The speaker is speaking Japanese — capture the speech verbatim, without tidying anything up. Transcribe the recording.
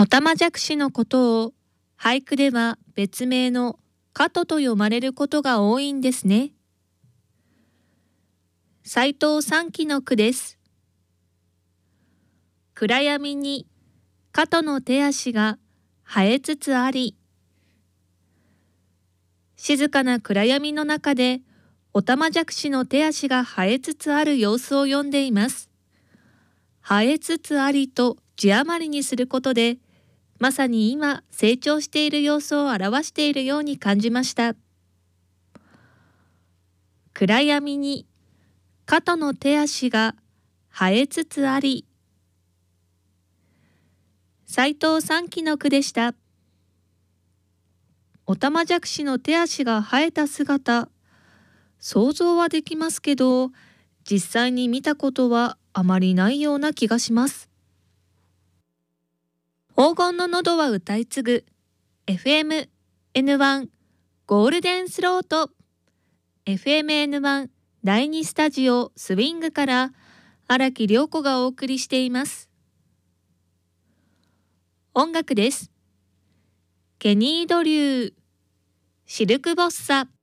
オタマジャクシのことを俳句では別名の蝌蚪と呼ばれることが多いんですね。斎藤三喜の句です。暗闇に蝌蚪の手足が生えつつあり、静かな暗闇の中でオタマジャクシの手足が生えつつある様子を詠んでいます。生えつつありと字余りにすることで、まさに今成長している様子を表しているように感じました。暗闇に蝌蚪の手足が生えつつあり。斎藤三喜の句でした。オタマジャクシの手足が生えた姿、想像はできますけど、実際に見たことはあまりないような気がします。黄金の喉は歌い継ぐ エフエムエヌワン ゴールデンスロート エフエムエヌワン だいにスタジオスウィングから荒木涼子がお送りしています。音楽です。ケニー・ドリュー、シルクボッサ。